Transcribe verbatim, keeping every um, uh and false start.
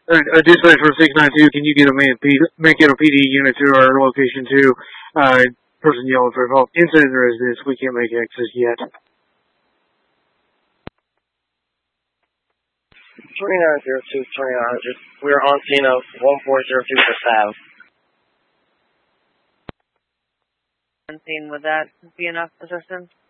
Uh, uh, dispatch for six nine two, can you get a man P, Mankato P D unit to our location two? Uh, person yelling for help. Incident residence. We can't make access yet. twenty-nine zero two, twenty-nine hundred. We are on scene of one four zero two for South. On scene, would that be enough assistance?